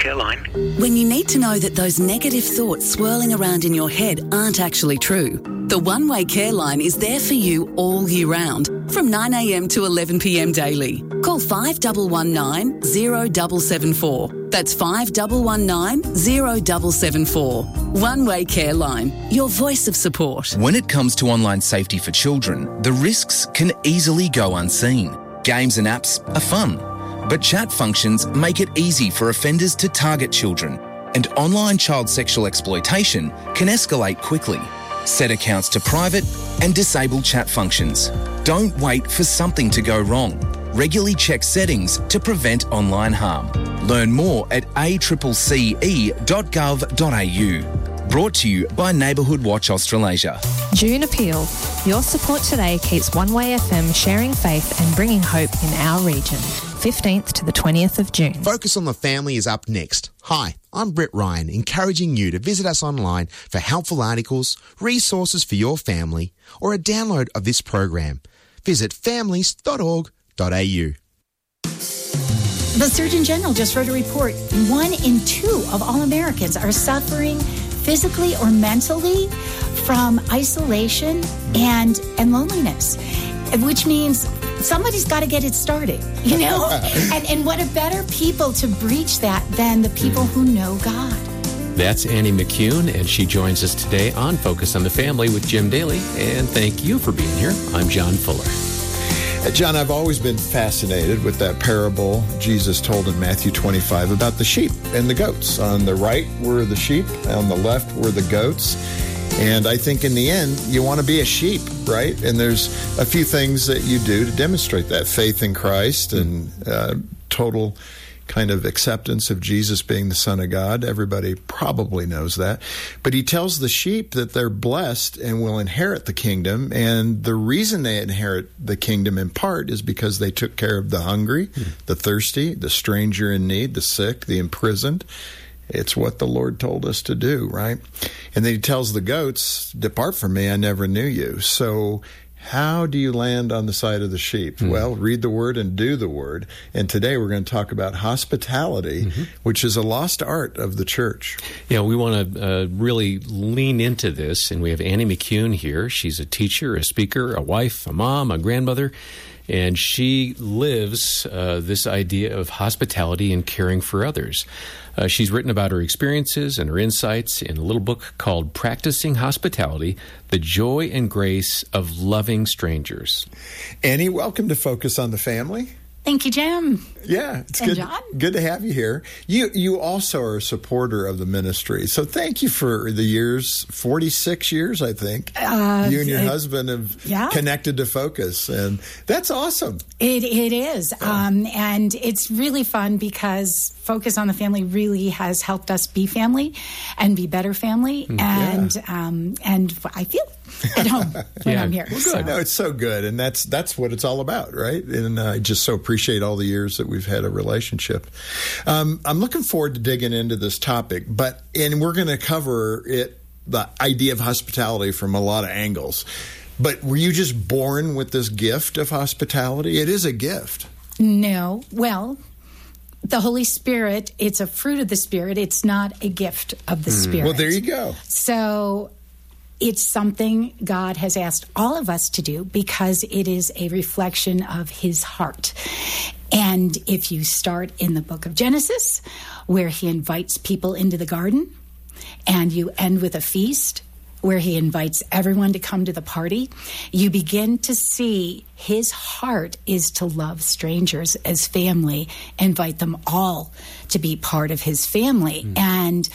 Care Line. When you need to know that those negative thoughts swirling around in your head aren't actually true, the One Way Care Line is there for you all year round, from 9 a.m. to 11 p.m. daily. Call 5119 0774. That's 5119 0774. One Way Care Line, your voice of support. When it comes to online safety for children, the risks can easily go unseen. Games and apps are fun, but chat functions make it easy for offenders to target children, and online child sexual exploitation can escalate quickly. Set accounts to private and disable chat functions. Don't wait for something to go wrong. Regularly check settings to prevent online harm. Learn more at accce.gov.au. Brought to you by Neighbourhood Watch Australasia. June Appeal. Your support today keeps One Way FM sharing faith and bringing hope in our region. 15th to the 20th of June. Focus on the Family is up next. Hi, I'm Brett Ryan, encouraging you to visit us online for helpful articles, resources for your family, or a download of this program. Visit families.org.au. The Surgeon General just wrote a report. 1 in 2 of all Americans are suffering physically or mentally from isolation and loneliness, which means somebody's got to get it started, you know? and what a better people to breach that than the people who know God. That's Annie McCune, and she joins us today on Focus on the Family with Jim Daly. And thank you for being here. I'm John Fuller. John, I've always been fascinated with that parable Jesus told in Matthew 25 about the sheep and the goats. On the right were the sheep, on the left were the goats. And I think in the end, you want to be a sheep, right? And there's a few things that you do to demonstrate that faith in Christ and total kind of acceptance of Jesus being the Son of God. Everybody probably knows that. But he tells the sheep that they're blessed and will inherit the kingdom. And the reason they inherit the kingdom in part is because they took care of the hungry, the thirsty, the stranger in need, the sick, the imprisoned. It's what the Lord told us to do, right? And then he tells the goats, depart from me, I never knew you. So how do you land on the side of the sheep? Well, read the word and do the word. And today we're going to talk about hospitality, which is a lost art of the church. Yeah, we want to really lean into this. And we have Annie McCune here. She's a teacher, a speaker, a wife, a mom, a grandmother. And she lives this idea of hospitality and caring for others. She's written about her experiences and her insights in a little book called Practicing Hospitality, The Joy and Grace of Loving Strangers. Annie, welcome to Focus on the Family. Thank you, Jim. Yeah, it's and good. John. Good to have you here. You also are a supporter of the ministry, so thank you for the years, 46 years, I think. You and your husband have connected to Focus, and that's awesome. It is, and it's really fun because Focus on the Family really has helped us be family and be better family, and I feel at home when I'm here. Well, good. So. No, it's so good, and that's what it's all about, right? And I just so appreciate all the years that we've had a relationship. I'm looking forward to digging into this topic, and we're going to cover the idea of hospitality from a lot of angles. But were you just born with this gift of hospitality? It is a gift. No. Well, the Holy Spirit, it's a fruit of the Spirit. It's not a gift of the Spirit. Well, there you go. So it's something God has asked all of us to do because it is a reflection of his heart. And if you start in the book of Genesis, where he invites people into the garden, and you end with a feast where he invites everyone to come to the party, you begin to see his heart is to love strangers as family, invite them all to be part of his family. And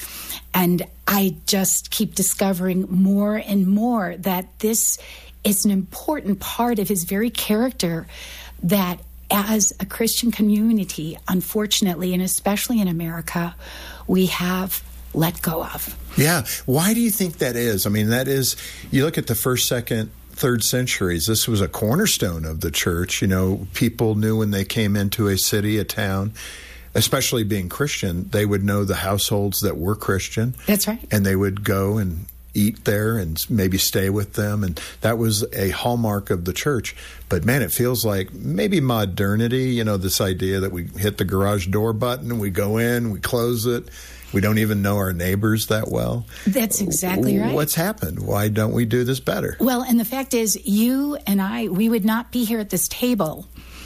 I just keep discovering more and more that this is an important part of his very character that as a Christian community, unfortunately, and especially in America, we have let go of. Yeah. Why do you think that is? I mean, that is, you look at the first, second, third centuries, this was a cornerstone of the church. You know, people knew when they came into a city, a town, especially being Christian, they would know the households that were Christian. That's right. And they would go and eat there and maybe stay with them. And that was a hallmark of the church. But man, it feels like maybe modernity, this idea that we hit the garage door button, we go in, we close it. We don't even know our neighbors that well. That's exactly right. What's happened? Why don't we do this better? Well, and the fact is, you and I, we would not be here at this table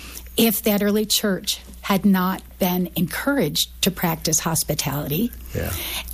if that early church had not been encouraged to practice hospitality. Yeah.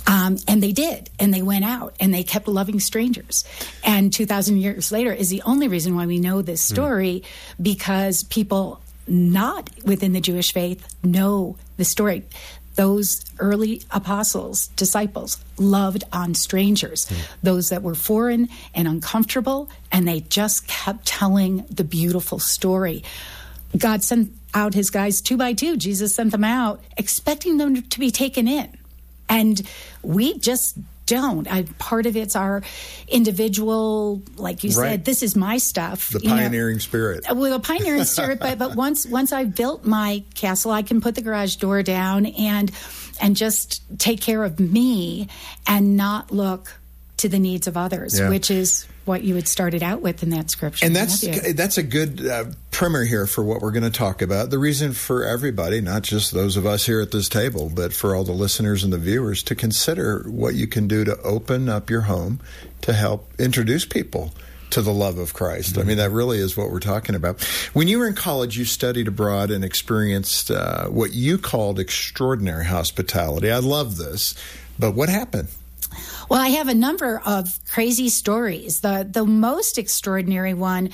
And they did. And they went out and they kept loving strangers. And 2,000 years later is the only reason why we know this story, because people not within the Jewish faith know the story. Those early apostles, disciples, loved on strangers, those that were foreign and uncomfortable, and they just kept telling the beautiful story. God sent out his guys 2 by 2. Jesus sent them out, expecting them to be taken in. And we just don't. Part of it's our individual, like you said, this is my stuff. The pioneering spirit. Well, a pioneering spirit, but once I've built my castle, I can put the garage door down and just take care of me and not look to the needs of others, which is what you had started out with in that scripture. And that's a good primer here for what we're going to talk about. The reason for everybody, not just those of us here at this table, but for all the listeners and the viewers, to consider what you can do to open up your home to help introduce people to the love of Christ. I mean, that really is what we're talking about. When you were in college, you studied abroad and experienced what you called extraordinary hospitality. I love this, but what happened? Well, I have a number of crazy stories. The most extraordinary one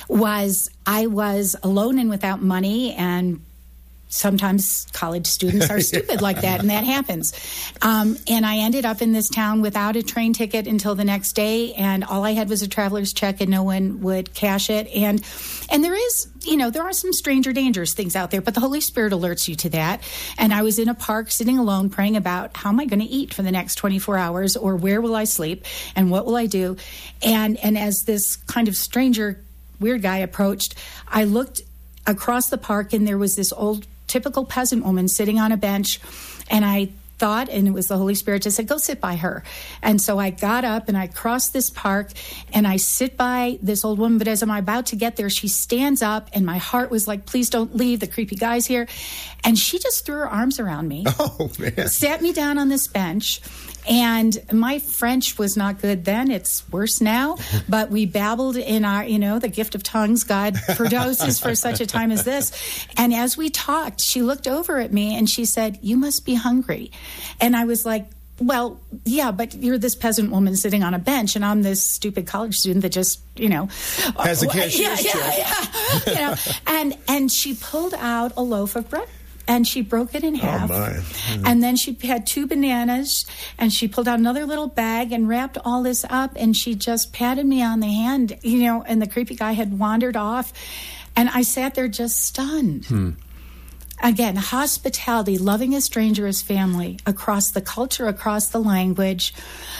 was I was alone and without money, and sometimes college students are stupid like that, and that happens. And I ended up in this town without a train ticket until the next day, and all I had was a traveler's check, and no one would cash it. And there is, there are some stranger dangerous things out there, but the Holy Spirit alerts you to that. And I was in a park sitting alone praying about how am I going to eat for the next 24 hours, or where will I sleep, and what will I do? And as this kind of stranger, weird guy approached, I looked across the park, and there was this old typical peasant woman sitting on a bench, and I thought, and it was the Holy Spirit, just said, go sit by her. And so I got up and I crossed this park and I sit by this old woman, but as I'm about to get there, she stands up, and my heart was like, please don't leave, the creepy guy's here. And she just threw her arms around me. Oh, man. Sat me down on this bench. And my French was not good then. It's worse now. But we babbled in our, the gift of tongues God produces for such a time as this. And as we talked, she looked over at me and she said, you must be hungry. And I was like, well, yeah, but you're this peasant woman sitting on a bench, and I'm this stupid college student that just, has a cashier's check. Yeah. And she pulled out a loaf of bread. And she broke it in half. Oh, my. Mm-hmm. And then she had 2 bananas, and she pulled out another little bag and wrapped all this up, and she just patted me on the hand, and the creepy guy had wandered off. And I sat there just stunned. Again, hospitality, loving a stranger as family, across the culture, across the language.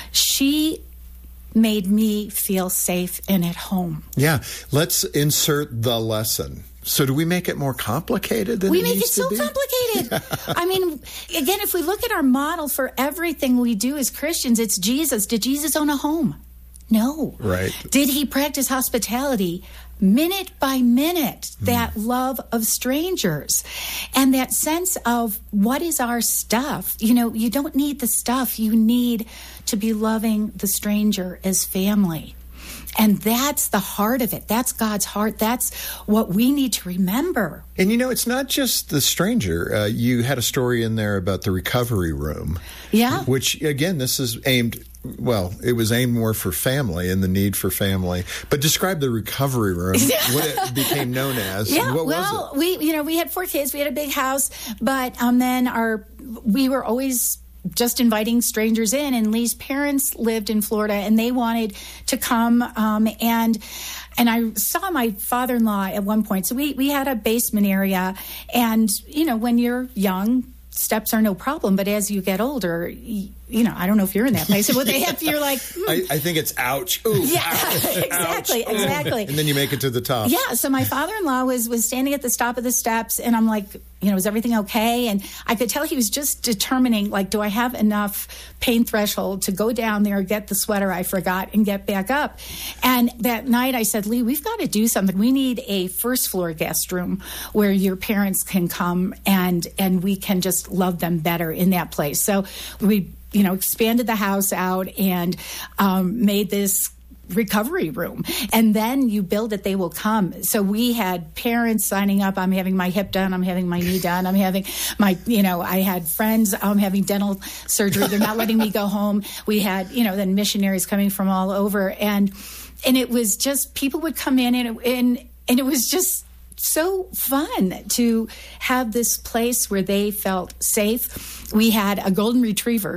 She made me feel safe and at home. Yeah. Let's insert the lesson. So do we make it more complicated than we it make needs it so to be? complicated? I mean, again, if we look at our model for everything we do as Christians, it's Jesus. Did Jesus own a home? No. Right. Did he practice hospitality? Minute by minute, that love of strangers and that sense of what is our stuff. You don't need the stuff. You need to be loving the stranger as family. And that's the heart of it. That's God's heart. That's what we need to remember. And it's not just the stranger. You had a story in there about the recovery room. Yeah. Which, again, this is it was aimed more for family and the need for family. But describe the recovery room, what it became known as. Yeah, what was it? We had 4 kids. We had a big house. But then we were always just inviting strangers in, and Lee's parents lived in Florida, and they wanted to come, and I saw my father-in-law at one point. So we had a basement area, and when you're young, steps are no problem, but as you get older, I don't know if you're in that place. So what they have, you're like, I think it's ouch. Ooh, yeah, ouch, exactly, ouch. exactly. And then you make it to the top. Yeah. So my father-in-law was standing at the top of the steps, and I'm like, is everything okay? And I could tell he was just determining, like, do I have enough pain threshold to go down there, get the sweater I forgot, and get back up? And that night I said, Lee, we've got to do something. We need a first floor guest room where your parents can come and we can just love them better in that place. So we expanded the house out and made this recovery room. And then you build it, they will come. So we had parents signing up. I'm having my hip done. I'm having my knee done. I'm having my, I had friends having dental surgery. They're not letting me go home. We had, then missionaries coming from all over. And it was just, people would come in and it was just so fun to have this place where they felt safe. We had a golden retriever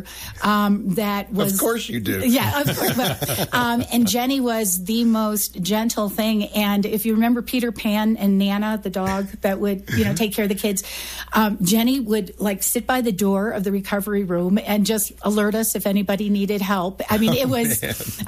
that was... Of course you do. Yeah, of course. But, and Jenny was the most gentle thing. And if you remember Peter Pan and Nana, the dog that would, take care of the kids, Jenny would sit by the door of the recovery room and just alert us if anybody needed help. I mean, it was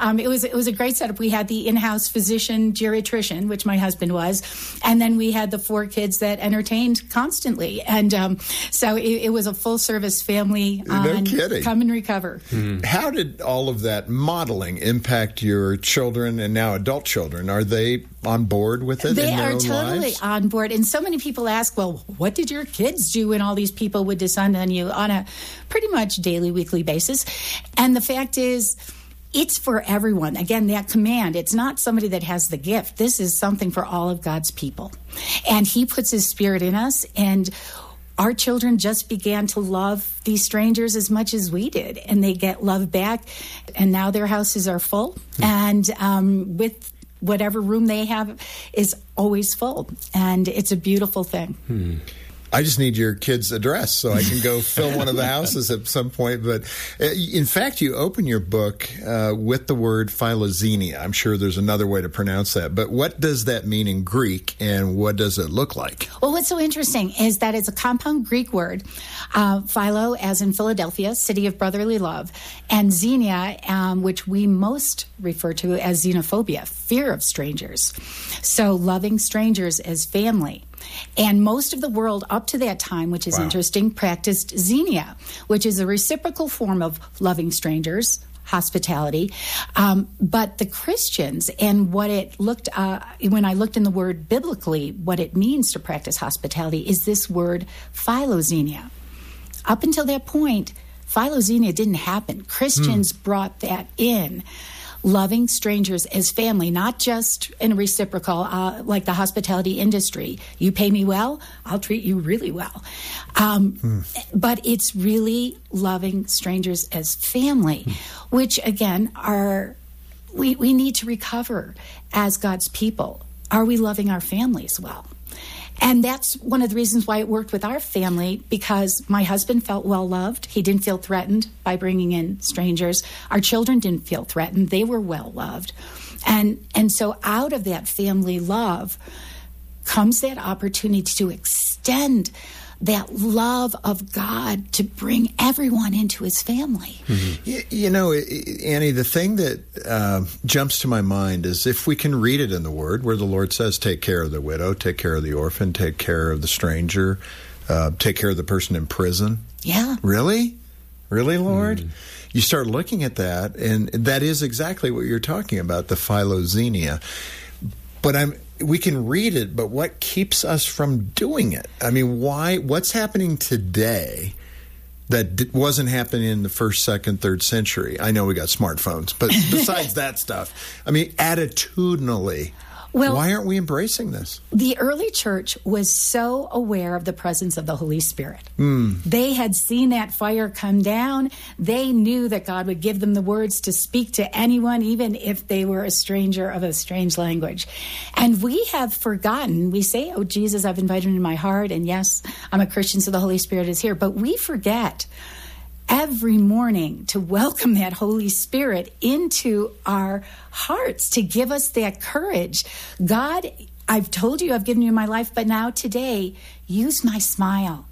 it was a great setup. We had the in-house physician geriatrician, which my husband was, and then we had the 4 kids that entertained constantly. And so it was a full-service family no kidding. Come and recover. Mm-hmm. How did all of that modeling impact your children and now adult children? Are they on board with it? They in their are own totally lives? on board. And so many people ask, well, what did your kids do when all these people would descend on you on a pretty much daily, weekly basis? And the fact is, it's for everyone. Again, that command, it's not somebody that has the gift. This is something for all of God's people. And he puts his spirit in us, and our children just began to love these strangers as much as we did, and they get love back, and now their houses are full, and with whatever room they have is always full, and it's a beautiful thing. I just need your kid's address so I can go fill one of the houses at some point. But in fact, you open your book with the word philoxenia. I'm sure there's another way to pronounce that. But what does that mean in Greek, and what does it look like? Well, what's so interesting is that it's a compound Greek word, philo, as in Philadelphia, city of brotherly love, and xenia, which we most refer to as xenophobia, fear of strangers. So loving strangers as family. And most of the world up to that time, which is interesting, practiced xenia, which is a reciprocal form of loving strangers, hospitality. But the Christians, and what it looked, when I looked in the word biblically, what it means to practice hospitality is this word philoxenia. Up until that point, philoxenia didn't happen. Christians brought that in. Loving strangers as family, not just in a reciprocal, like the hospitality industry. You pay me well, I'll treat you really well. But it's really loving strangers as family, which again we need to recover as God's people. Are we loving our families well? And that's one of the reasons why it worked with our family, because my husband felt well-loved. He didn't feel threatened by bringing in strangers. Our children didn't feel threatened. They were well-loved. And so out of that family love comes that opportunity to extend that love of God to bring everyone into his family. You know, Annie, the thing that jumps to my mind is if we can read it in the Word, where the Lord says, take care of the widow, take care of the orphan, take care of the stranger, take care of the person in prison. Yeah. Really? Really, Lord? You start looking at that, and that is exactly what you're talking about, the philoxenia. But we can read it, but what keeps us from doing it? I mean, why? What's happening today that wasn't happening in the first, second, third century? I know we got smartphones, but besides that stuff, I mean, attitudinally, why aren't we embracing this? The early church was so aware of the presence of the Holy Spirit. They had seen that fire come down. They knew that God would give them the words to speak to anyone, even if they were a stranger of a strange language. And we have forgotten. We say, oh, Jesus, I've invited him into my heart. And yes, I'm a Christian, so the Holy Spirit is here. But we forget every morning to welcome that Holy Spirit into our hearts, to give us that courage. God, I've told you I've given you my life, but now today, use my smile.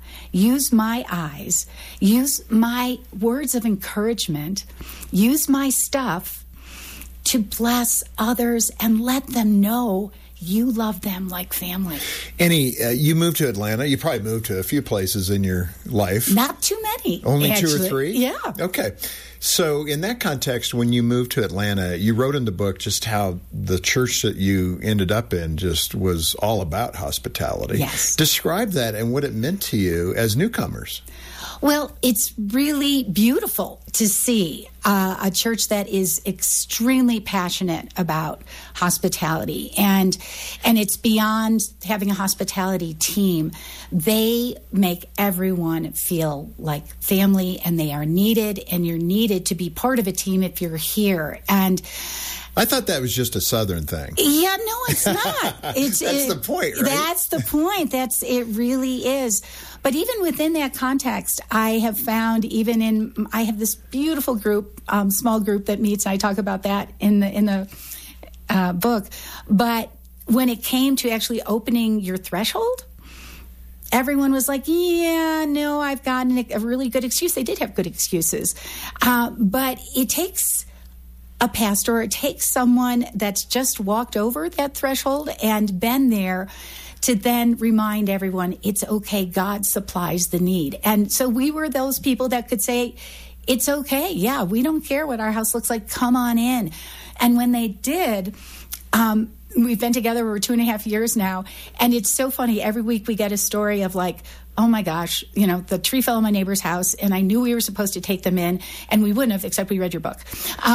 use my eyes, use my words of encouragement, use my stuff to bless others and let them know you love them like family. Annie, you moved to Atlanta. You probably moved to a few places in your life. Not too many. Only actually. 2 or 3? Yeah. Okay. So in that context, when you moved to Atlanta, you wrote in the book just how the church that you ended up in just was all about hospitality. Yes. Describe that and what it meant to you as newcomers. Well, it's really beautiful to see a church that is extremely passionate about hospitality, and it's beyond having a hospitality team. They make everyone feel like family, and they are needed, and you're needed to be part of a team if you're here. And I thought that was just a Southern thing. Yeah, no, it's not. That's the point, right? That's the point. It really is. But even within that context, I have found I have this beautiful group, small group that meets, and I talk about that in the book. But when it came to actually opening your threshold, everyone was like, yeah, no, I've gotten a really good excuse. They did have good excuses. But it takes a pastor, it takes someone that's just walked over that threshold and been there to then remind everyone it's okay, God supplies the need. And so we were those people that could say, it's okay, yeah, we don't care what our house looks like, come on in. And when they did, we've been together over 2.5 years now, and it's so funny. Every week we get a story of like, oh my gosh, the tree fell in my neighbor's house, and I knew we were supposed to take them in, and we wouldn't have, except we read your book.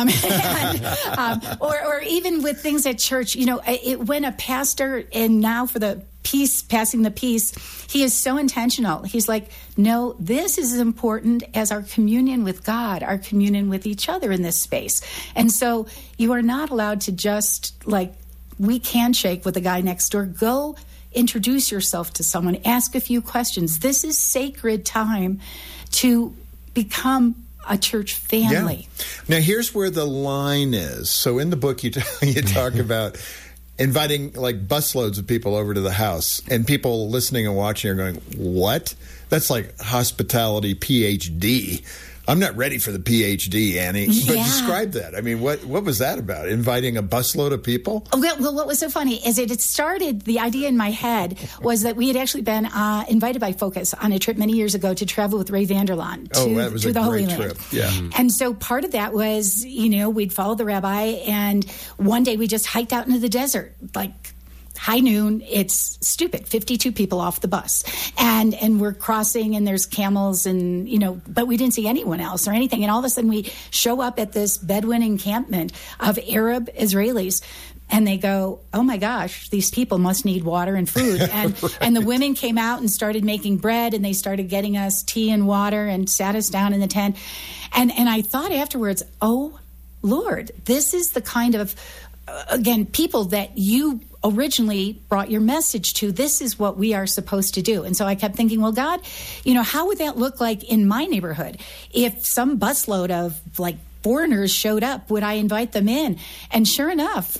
Or even with things at church, when a pastor, and now for the peace, passing the peace, he is so intentional. He's like, no, this is as important as our communion with God, our communion with each other in this space. And so you are not allowed to just weak handshake with the guy next door. Go introduce yourself to someone, ask a few questions. This is sacred time to become a church family. Yeah. Now, here's where the line is. So in the book, you talk about inviting busloads of people over to the house, and people listening and watching are going, what? That's like hospitality PhD. I'm not ready for the PhD, Annie. But describe that. I mean, what was that about? Inviting a busload of people? Well, what was so funny is it started, the idea in my head was that we had actually been invited by Focus on a trip many years ago to travel with Ray Vander Laan to the Holy Land. Trip. Yeah. And so part of that was, we'd follow the rabbi, and one day we just hiked out into the desert, high noon, it's stupid, 52 people off the bus. And we're crossing, and there's camels, and, but we didn't see anyone else or anything. And all of a sudden we show up at this Bedouin encampment of Arab Israelis, and they go, oh my gosh, these people must need water and food. And right. And the women came out and started making bread, and they started getting us tea and water and sat us down in the tent. And I thought afterwards, oh Lord, this is the kind of, again, people that you originally brought your message to. This is what we are supposed to do. And so I kept thinking, well, God, how would that look like in my neighborhood? If some busload of foreigners showed up, would I invite them in? And sure enough,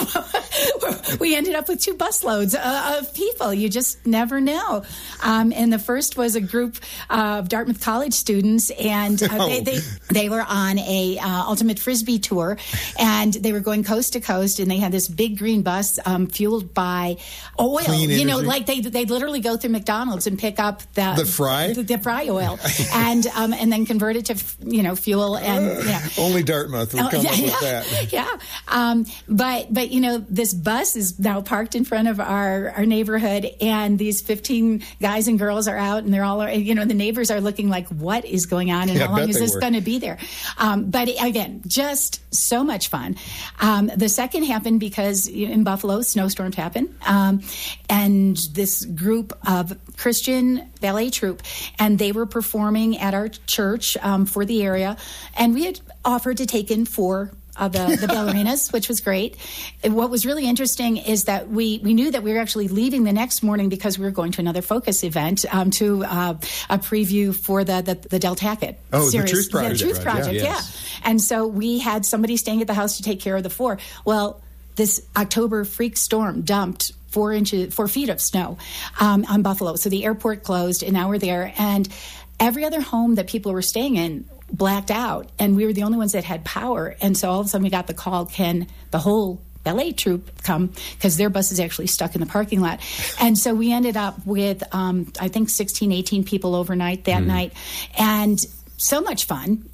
we ended up with 2 busloads of people. You just never know. And the first was a group of Dartmouth College students, and they were on a Ultimate Frisbee tour, and they were going coast to coast, and they had this big green bus fueled by oil. Clean energy. They literally go through McDonald's and pick up the fry oil, and then convert it to fuel and Only Dartmouth would come up with that. Yeah. But this bus is now parked in front of our neighborhood, and these 15 guys and girls are out, and they're all, the neighbors are looking like, what is going on, and how long is this going to be there? But again, just so much fun. The second happened because in Buffalo, snowstorms happen. And this group of Christian ballet troupe, and they were performing at our church for the area, and we had offered to take in 4 of the ballerinas, which was great. And what was really interesting is that we knew that we were actually leaving the next morning because we were going to another Focus event to a preview for the Del Tackett series. The Truth Project. The Truth Project, yeah. And so we had somebody staying at the house to take care of the 4. Well, this October freak storm dumped 4 feet of snow on Buffalo. So the airport closed, and now we're there. And every other home that people were staying in blacked out, and we were the only ones that had power. And so all of a sudden we got the call, can the whole ballet troupe come, because their bus is actually stuck in the parking lot. And so we ended up with, I think, 16, 18 people overnight that night. And so much fun.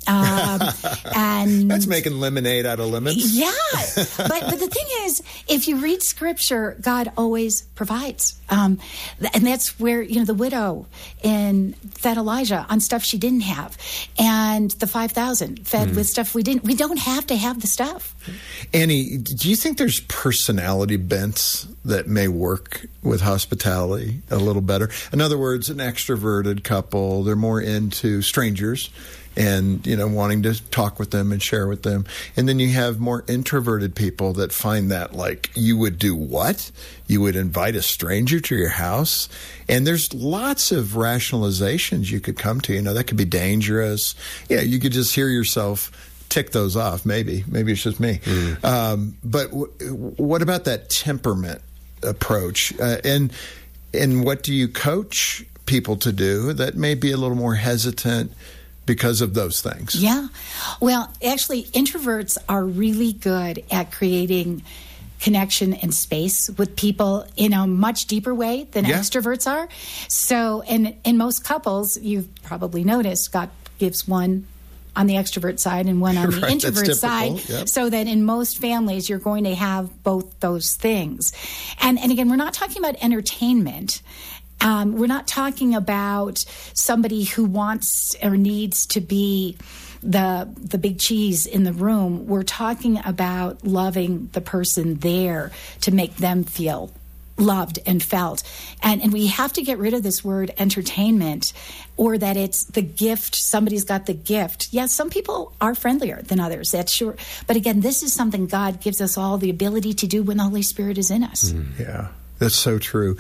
And that's making lemonade out of lemons. Yeah. But the thing is, if you read Scripture, God always provides. And that's where, the widow fed Elijah on stuff she didn't have. And the 5,000 fed with stuff we didn't. We don't have to have the stuff. Annie, do you think there's personality bents that may work with hospitality a little better? In other words, an extroverted couple, they're more into strangers and, wanting to talk with them and share with them. And then you have more introverted people that find that, like, you would do what? You would invite a stranger to your house? And there's lots of rationalizations you could come to. That could be dangerous. Yeah, you could just hear yourself tick those off. Maybe it's just me. But what about that temperament approach? And what do you coach people to do that may be a little more hesitant because of those things? Yeah. Well, actually, introverts are really good at creating connection and space with people in a much deeper way than extroverts are. So, in most couples, you've probably noticed, God gives one on the extrovert side and one on the introvert side, so that in most families you're going to have both those things. And again, we're not talking about entertainment. We're not talking about somebody who wants or needs to be the big cheese in the room. We're talking about loving the person there to make them feel loved and felt. And we have to get rid of this word entertainment, or that it's the gift. Somebody's got the gift. Yes, some people are friendlier than others, that's sure. But again, this is something God gives us all the ability to do when the Holy Spirit is in us. Yeah, that's so true.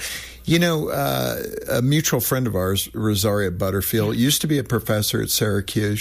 A mutual friend of ours, Rosaria Butterfield, used to be a professor at Syracuse.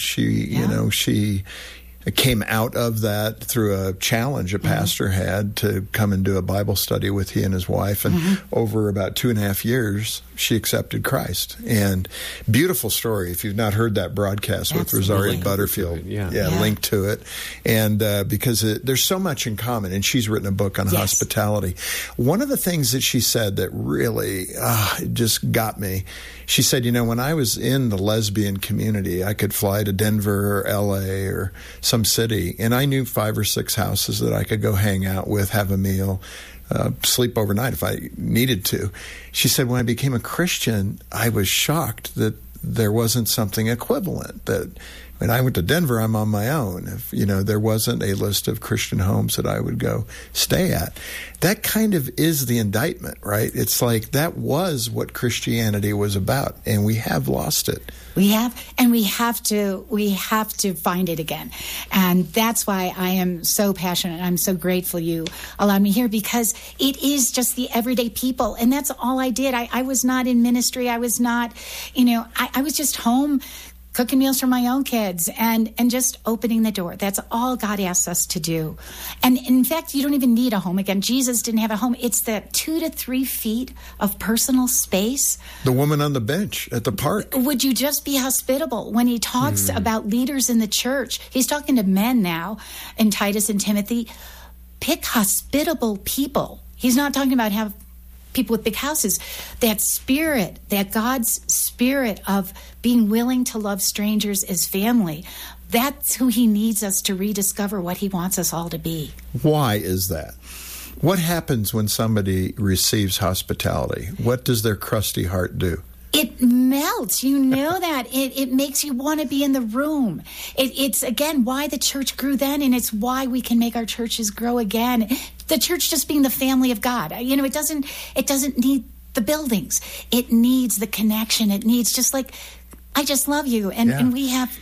She came out of that through a challenge a pastor had to come and do a Bible study with he and his wife. And over about 2.5 years, she accepted Christ. And beautiful story. If you've not heard that broadcast with Rosaria Butterfield, link to it. And because there's so much in common. And she's written a book on hospitality. One of the things that she said that really just got me, she said, when I was in the lesbian community, I could fly to Denver or L.A. or some city, and I knew 5 or 6 houses that I could go hang out with, have a meal, sleep overnight if I needed to. She said, when I became a Christian, I was shocked that there wasn't something equivalent. That when I went to Denver, I'm on my own. If, there wasn't a list of Christian homes that I would go stay at. That kind of is the indictment, right? It's like that was what Christianity was about, and we have lost it. We have, and we have to find it again. And that's why I am so passionate. I'm so grateful you allowed me here, because it is just the everyday people. And that's all I did. I was not in ministry. I was not, I was just home cooking meals for my own kids and just opening the door. That's all God asks us to do. And in fact, you don't even need a home. Again, Jesus didn't have a home. It's that 2 to 3 feet of personal space. The woman on the bench at the park. Would you just be hospitable? When he talks about leaders in the church, he's talking to men now in Titus and Timothy. Pick hospitable people. He's not talking about have people with big houses. That spirit, that God's spirit of being willing to love strangers as family, that's who he needs us to rediscover what he wants us all to be. Why is that? What happens when somebody receives hospitality? What does their crusty heart do? It melts. You know that. It makes you want to be in the room. It's, again, why the church grew then, and it's why we can make our churches grow again. The church just being the family of God. It doesn't need the buildings. It needs the connection. It needs just like, I just love you. And we have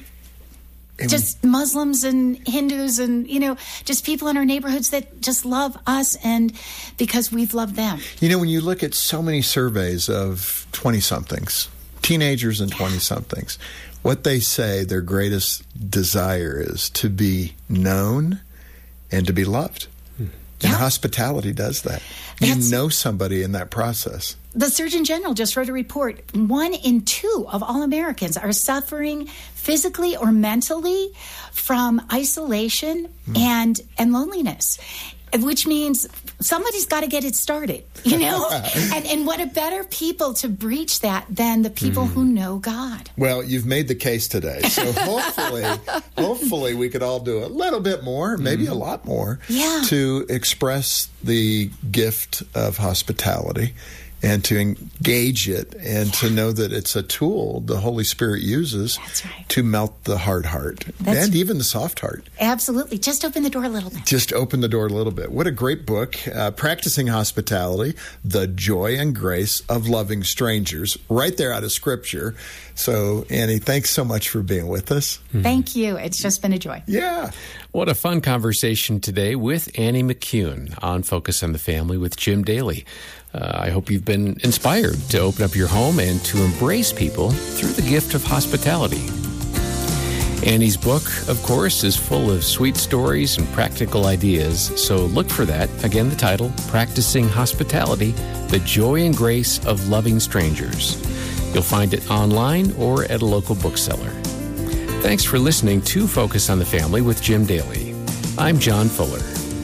just Muslims and Hindus and, just people in our neighborhoods that just love us, and because we've loved them. When you look at so many surveys of 20-somethings, teenagers and 20-somethings, what they say their greatest desire is to be known and to be loved. And hospitality does that. You know somebody in that process. The Surgeon General just wrote a report. 1 in 2 of all Americans are suffering physically or mentally from isolation and loneliness, which means somebody's got to get it started, and what a better people to breach that than the people who know God. Well, you've made the case today. So hopefully we could all do a little bit more, maybe a lot more, to express the gift of hospitality and to engage it and to know that it's a tool the Holy Spirit uses to melt the hard heart and even the soft heart. Absolutely. Just open the door a little bit. Just open the door a little bit. What a great book. Practicing Hospitality, The Joy and Grace of Loving Strangers, right there out of Scripture. So, Annie, thanks so much for being with us. Thank you. It's just been a joy. Yeah. What a fun conversation today with Annie McCune on Focus on the Family with Jim Daly. I hope you've been inspired to open up your home and to embrace people through the gift of hospitality. Annie's book, of course, is full of sweet stories and practical ideas, so look for that. Again, the title, Practicing Hospitality, The Joy and Grace of Loving Strangers. You'll find it online or at a local bookseller. Thanks for listening to Focus on the Family with Jim Daly. I'm John Fuller.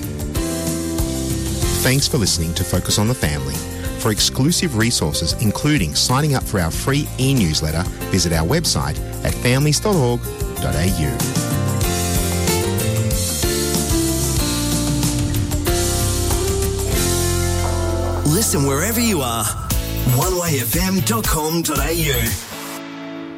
Thanks for listening to Focus on the Family. For exclusive resources, including signing up for our free e-newsletter, visit our website at families.org.au. Listen wherever you are. onewayfm.com.au